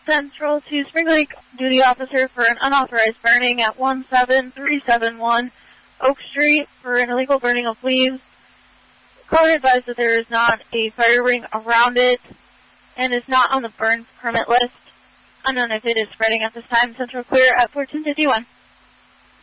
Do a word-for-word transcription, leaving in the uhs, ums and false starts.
Central to Spring Lake duty officer for an unauthorized burning at one seven three seven one Oak Street for an illegal burning of leaves. Caller advised that there is not a fire ring around it and is not on the burn permit list. Unknown if it is spreading at this time. Central clear at fourteen fifty-one.